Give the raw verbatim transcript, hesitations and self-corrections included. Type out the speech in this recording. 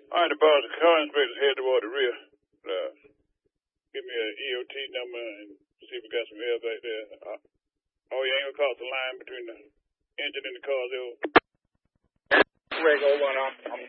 All right, the boss, the car inspector's head toward the rear. Uh, give me an E O T number and see if we got some air back there. Uh, oh, you ain't gonna cross the line between the engine and the car, though? Greg, hold on. I'm, I'm